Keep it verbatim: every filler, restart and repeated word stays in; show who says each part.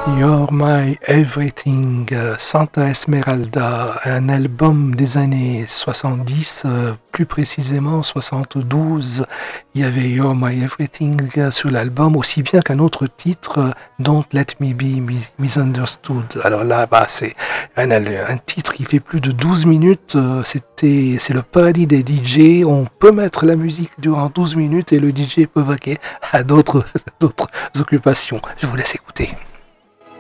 Speaker 1: You're My Everything, euh, Santa Esmeralda, un album des années soixante-dix, euh, plus précisément soixante-douze. Il y avait You're My Everything euh, sur l'album, aussi bien qu'un autre titre, euh, Don't Let Me Be Mi- Misunderstood. Alors là, bah, c'est un, un titre qui fait plus de douze minutes. euh, c'était, c'est le paradis des D J. On peut mettre la musique durant douze minutes et le D J peut vaquer à d'autres, d'autres occupations. Je vous laisse écouter.